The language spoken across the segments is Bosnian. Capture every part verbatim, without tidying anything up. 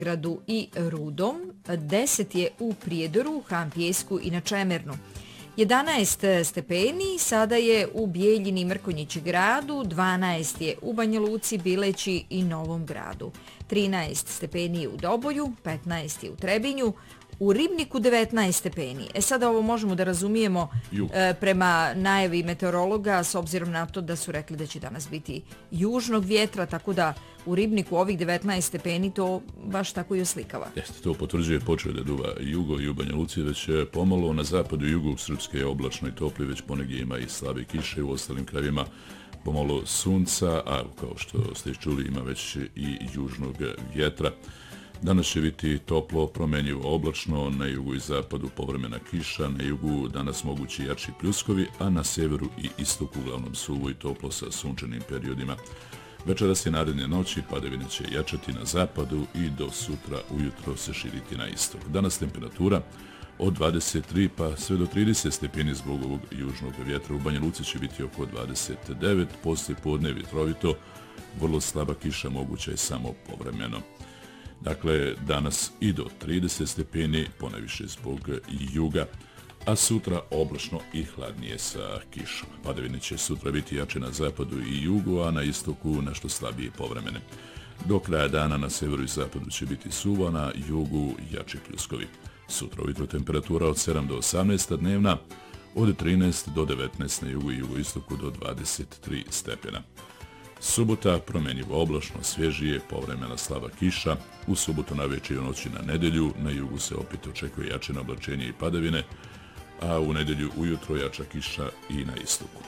gradu i Rudom, deset je u Prijedoru, Han Pijesku i na Čemernu. jedanaest stepeni sada je u Bijeljini, Mrkonjići gradu, dvanaest je u Banja Luci, Bileći i Novom gradu. trinaest stepeni je u Doboju, petnaest je u Trebinju, u Ribniku devetnaest stepeni. E sada ovo možemo da razumijemo e, prema najavi meteorologa, s obzirom na to da su rekli da će danas biti južnog vjetra, tako da u Ribniku ovih devetnaest stepeni to baš tako i oslikava. Jeste, to potvrđuje počeo da duva jugo i u Banja Luci, već pomalo na zapadu i jugu Srpske je oblačno i topli, već ponegdje ima i slabe kiše, u ostalim krajevima pomalo sunca, a kao što ste čuli ima već i južnog vjetra. Danas će biti toplo, promenjivo oblačno, na jugu i zapadu povremena kiša, na jugu danas mogući jači pljuskovi, a na severu i istoku uglavnom suvo i toplo sa sunčanim periodima. Večeras i naredne noći padavine će jačati na zapadu i do sutra ujutro se širiti na istok. Danas temperatura od dvadeset tri pa sve do trideset stepeni zbog ovog južnog vjetra. U Banja Luci će biti oko dvadeset devet, poslije podne vjetrovito, vrlo slaba kiša moguća je samo povremeno. Dakle, danas i do trideset stepeni, ponajviše zbog juga, a sutra oblačno i hladnije sa kišom. Padavine će sutra biti jače na zapadu i jugu, a na istoku nešto slabije povremene. Do kraja dana na severu i zapadu će biti suvo, a na jugu jači pljuskovi. Sutra ujutro temperatura od sedam do osamnaest, a dnevna od trinaest do devetnaest na jugu i jugoistoku do dvadeset tri stepena. Subota promenjivo oblačno, svježije, povremena slaba kiša. U subotu na večer i u noći na nedelju, na jugu se opet očekuje jače oblačenje i padavine, a u nedelju ujutro jača kiša i na istoku.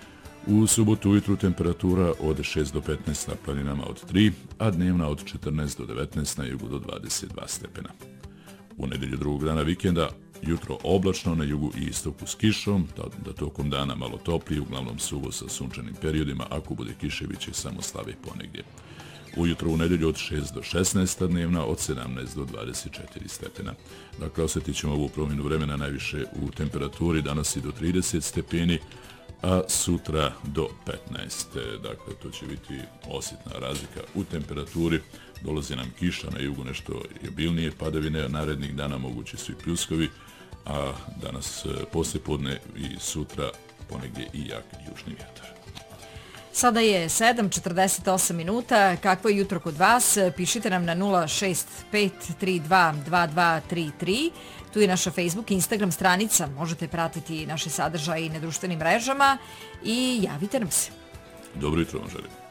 U subotu ujutru temperatura od šest do petnaest, na planinama od tri, a dnevna od četrnaest do devetnaest, na jugu do dvadeset dva stepena. U nedelju drugog dana vikenda jutro oblačno, na jugu i istoku s kišom, da, da tokom dana malo toplije, uglavnom suvo sa sunčanim periodima, ako bude kiše, bit će samo slave ponegdje. Ujutro u nedelju od šest do šesnaest, a dnevna od sedamnaest do dvadeset četiri stepena. Dakle, osjetit ćemo ovu promjenu vremena najviše u temperaturi, danas i do trideset stepeni, a sutra do petnaest. Dakle, to će biti osjetna razlika u temperaturi. Dolazi nam kiša, na jugu nešto obilnije padavine, narednih dana mogući su i pljuskovi, a danas poslijepodne i sutra ponegdje i jak južni vjetar. Sada je sedam četrdeset osam minuta. Kakvo je jutro kod vas? Pišite nam na nula šest pet tri dva dva dva tri tri. Tu je naša Facebook i Instagram stranica. Možete pratiti naše sadržaje i na društvenim mrežama i javite nam se. Dobro jutro vam želim.